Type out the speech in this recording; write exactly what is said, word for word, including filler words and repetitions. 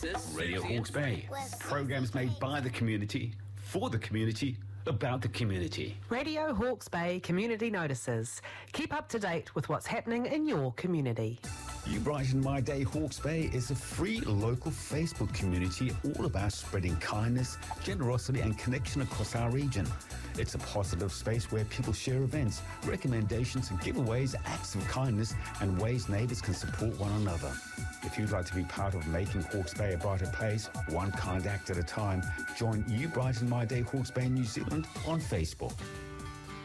Notices. Radio Hawke's Bay. Programs made by the community, for the community, about the community. Radio Hawke's Bay Community Notices. Keep up to date with what's happening in your community. You Brighten My Day Hawke's Bay is a free local Facebook community all about spreading kindness, generosity and connection across our region. It's a positive space where people share events, recommendations and giveaways, acts of kindness and ways neighbours can support one another. If you'd like to be part of making Hawke's Bay a brighter place, one kind act at a time, join You Brighten My Day Hawke's Bay New Zealand on Facebook.